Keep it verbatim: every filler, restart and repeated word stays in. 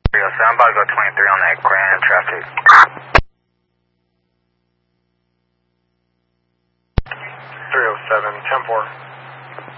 three oh seven, I'm about to go twenty-three on that grand traffic. three oh seven, ten four.